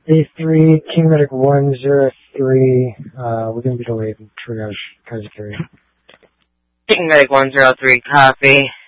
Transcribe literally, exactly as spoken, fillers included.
A three, King Medic one zero three, uh, we're going to be delayed in triage Kaiser Carry. King Medic one zero three, copy.